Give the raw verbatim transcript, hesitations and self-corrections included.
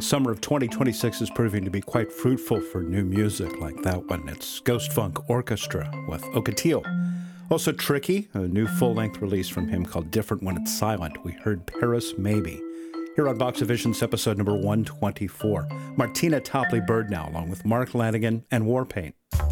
summer of twenty twenty-six is proving to be quite fruitful for new music like that one. It's Ghost Funk Orchestra with Ocotillo. Also Tricky, a new full-length release from him called Different When It's Silent. We heard Paris Maybe. Here on Box of Visions, episode number one twenty-four. Martina Topley Bird now, along with Mark Lanigan and Warpaint.